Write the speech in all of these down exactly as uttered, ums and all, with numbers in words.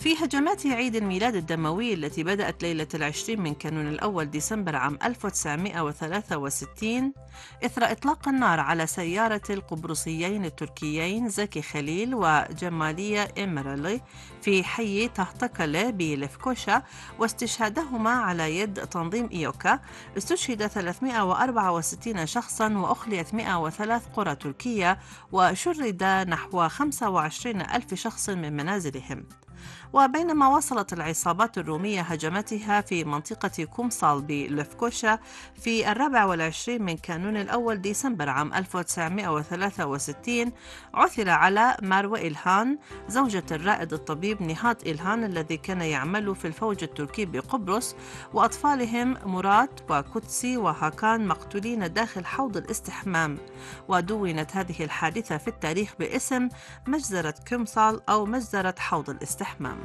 في هجمات عيد الميلاد الدموي التي بدأت ليلة العشرين من كانون الأول ديسمبر عام ألف وتسعمائة وثلاثة وستين إثر إطلاق النار على سيارة القبرصيين التركيين زكي خليل وجمالية إمرالي في حي تهتكله بلفكوشا، واستشهادهما على يد تنظيم إيوكا. استشهد ثلاثمائة وأربعة وستين شخصا وأخليت مائة وثلاث قرى تركية، وشرد نحو خمسة وعشرين ألف شخص من منازلهم. وبينما واصلت العصابات الرومية هجماتها في منطقة كومصال بلفكوشا في الرابع والعشرين من كانون الأول ديسمبر عام ألف وتسعمائة وثلاثة وستين، عثر على ماروة إلهان زوجة الرائد الطبيب نهاد إلهان الذي كان يعمل في الفوج التركي بقبرص، وأطفالهم مرات وكوتسي وهاكان مقتولين داخل حوض الاستحمام. ودونت هذه الحادثة في التاريخ باسم مجزرة كومصال أو مجزرة حوض الاستحمام.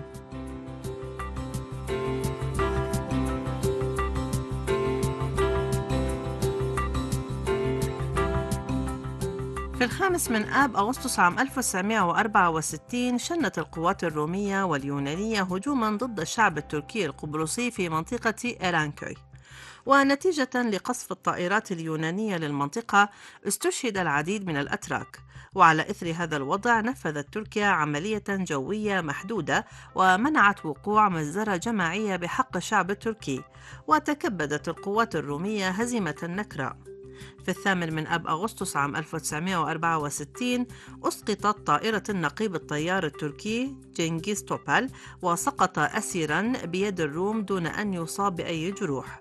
في الخامس من آب أغسطس عام ألف وتسعمائة وأربعة وستين شنت القوات الرومية واليونانية هجوما ضد الشعب التركي القبرصي في منطقة إيرانكوي، ونتيجة لقصف الطائرات اليونانية للمنطقة استشهد العديد من الأتراك. وعلى إثر هذا الوضع نفذت تركيا عملية جوية محدودة ومنعت وقوع مجزرة جماعية بحق الشعب التركي، وتكبدت القوات الرومية هزيمة نكراء. في الثامن من آب أغسطس عام ألف وتسعمائة وأربعة وستين أسقطت طائرة النقيب الطيار التركي جنغيز توبال، وسقط أسيرا بيد الروم دون أن يصاب بأي جروح.